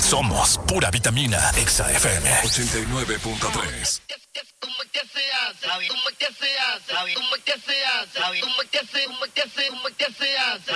Somos pura vitamina. Exa FM 89.3. ¿Cómo que se hace? ¿Cómo que se hace? ¿Cómo que se hace? ¿Cómo que se hace?